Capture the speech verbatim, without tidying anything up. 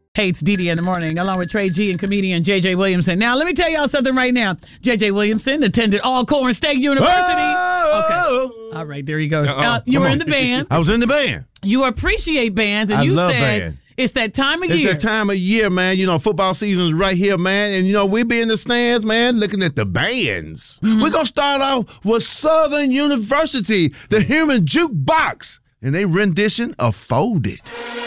Hey, it's Dee Dee in the morning, along with Trey G and comedian J J Williamson. Now, let me tell y'all something right now. J J Williamson attended Alcorn State University. Whoa! Okay. All right, there he goes. Uh-oh. Uh, you Come were on. in the band. I was in the band. You appreciate bands, and I you love said band. it's that time of It's year. that time of year, man. You know, football season is right here, man. And, you know, we be in the stands, man, looking at the bands. Mm-hmm. We're going to start off with Southern University, the Human Jukebox, and they rendition of Fold It.